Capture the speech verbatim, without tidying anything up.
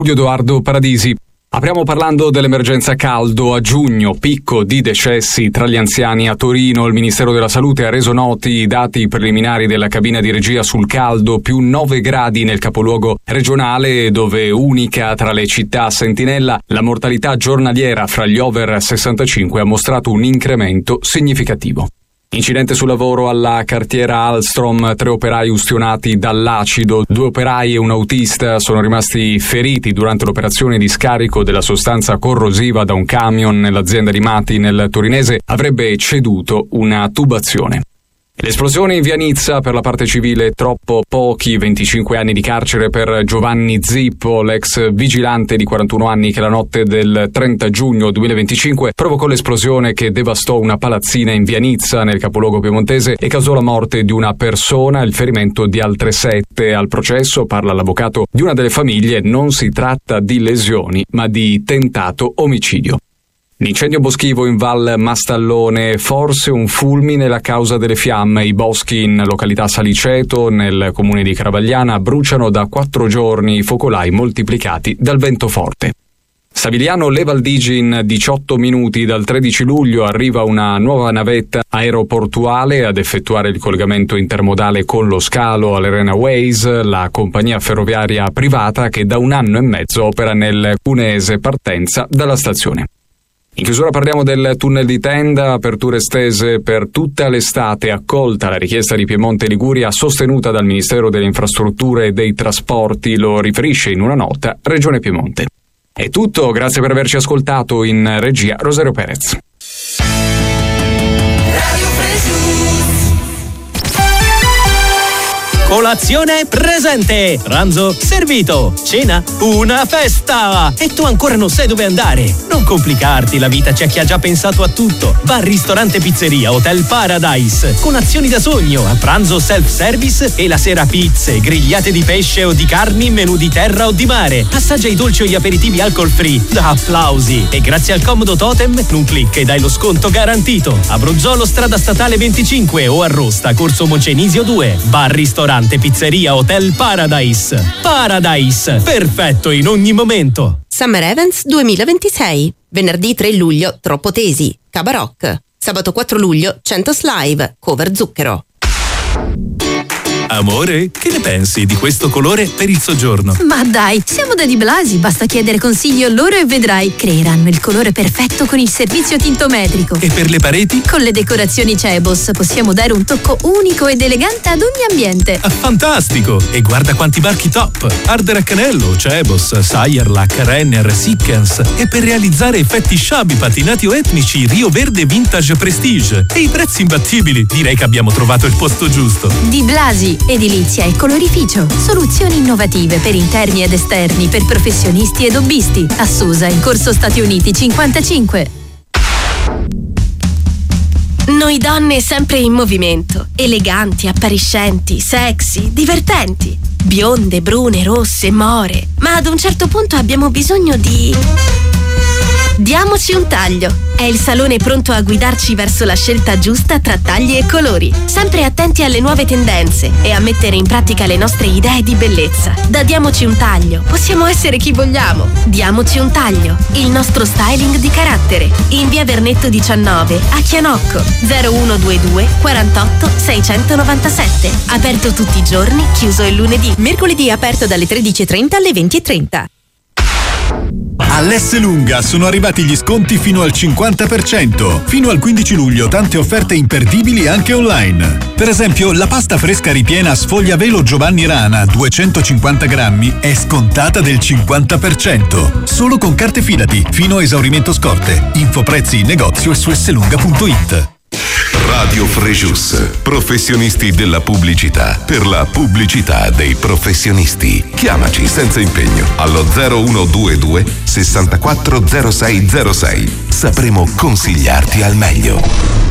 Edoardo Paradisi. Apriamo parlando dell'emergenza caldo. A giugno, picco di decessi tra gli anziani a Torino. Il Ministero della Salute ha reso noti i dati preliminari della cabina di regia sul caldo, più nove gradi nel capoluogo regionale, dove unica tra le città sentinella, la mortalità giornaliera fra gli over sessantacinque ha mostrato un incremento significativo. Incidente sul lavoro alla cartiera Alstom, tre operai ustionati dall'acido, due operai e un autista sono rimasti feriti durante l'operazione di scarico della sostanza corrosiva da un camion nell'azienda di Mati nel torinese, avrebbe ceduto una tubazione. L'esplosione in via Nizza, per la parte civile troppo pochi, venticinque anni di carcere per Giovanni Zippo, l'ex vigilante di quarantuno anni che la notte del trenta giugno duemilaventicinque provocò l'esplosione che devastò una palazzina in via Nizza nel capoluogo piemontese e causò la morte di una persona e il ferimento di altre sette. Al processo, parla l'avvocato di una delle famiglie, non si tratta di lesioni ma di tentato omicidio. L'incendio boschivo in Val Mastallone, forse un fulmine la causa delle fiamme. I boschi in località Saliceto, nel comune di Cravagliana, bruciano da quattro giorni, i focolai moltiplicati dal vento forte. Savigliano Levaldigi in diciotto minuti. Dal tredici luglio arriva una nuova navetta aeroportuale ad effettuare il collegamento intermodale con lo scalo all'Arena Ways, la compagnia ferroviaria privata che da un anno e mezzo opera nel cuneese, partenza dalla stazione. In chiusura parliamo del tunnel di Tenda, aperture estese per tutta l'estate, accolta la richiesta di Piemonte e Liguria sostenuta dal Ministero delle Infrastrutture e dei Trasporti, lo riferisce in una nota Regione Piemonte. È tutto, grazie per averci ascoltato. In regia Rosario Perez. Colazione presente, pranzo servito, cena una festa e tu ancora non sai dove andare. Non complicarti la vita, c'è chi ha già pensato a tutto. Bar, ristorante, pizzeria, Hotel Paradise con azioni da sogno, a pranzo self-service e la sera pizze, grigliate di pesce o di carni, menù di terra o di mare. Assaggia i dolci o gli aperitivi alcol free da applausi e grazie al comodo totem un click e dai lo sconto garantito. A Bruzzolo, strada statale venticinque o a Rosta, corso Moncenisio due. Bar, ristorante, pizzeria, Hotel Paradise. Paradise, perfetto in ogni momento. Summer Events duemilaventisei. Venerdì tre luglio, Troppo Tesi, Cabaroc. Sabato quattro luglio, Centos Live, Cover Zucchero. Amore, che ne pensi di questo colore per il soggiorno? Ma dai, siamo da Di Blasi, basta chiedere consiglio loro e vedrai. Creeranno il colore perfetto con il servizio tintometrico. E per le pareti? Con le decorazioni Cebos possiamo dare un tocco unico ed elegante ad ogni ambiente. Ah, fantastico! E guarda quanti marchi top! Ardere a Canello, Cebos, Sayerlac, Renner, Sickens. E per realizzare effetti sciabi, patinati o etnici, Rio Verde Vintage Prestige. E i prezzi imbattibili. Direi che abbiamo trovato il posto giusto. Di Blasi, edilizia e colorificio. Soluzioni innovative per interni ed esterni per professionisti ed hobbisti. A Susa, in Corso Stati Uniti cinquantacinque. Noi donne sempre in movimento, eleganti, appariscenti, sexy, divertenti, bionde, brune, rosse, more. Ma ad un certo punto abbiamo bisogno di... Diamoci un taglio. È il salone pronto a guidarci verso la scelta giusta tra tagli e colori, sempre attenti alle nuove tendenze e a mettere in pratica le nostre idee di bellezza. Da Diamoci un taglio possiamo essere chi vogliamo. Diamoci un taglio, il nostro styling di carattere. In via Vernetto diciannove a Chianocco, zero uno due due quarantotto seicentonovantasette. Aperto tutti i giorni, chiuso il lunedì. Mercoledì aperto dalle tredici e trenta alle venti e trenta. All'Esselunga sono arrivati gli sconti fino al cinquanta per cento. Fino al quindici luglio tante offerte imperdibili anche online. Per esempio, la pasta fresca ripiena sfogliavelo Giovanni Rana duecentocinquanta grammi è scontata del cinquanta per cento. Solo con carte Fidati, fino a esaurimento scorte. Info prezzi in negozio e su esselunga punto it. Radio Frejus, professionisti della pubblicità, per la pubblicità dei professionisti. Chiamaci senza impegno allo zero uno due due sessantaquattro zero sei zero sei. Sapremo consigliarti al meglio.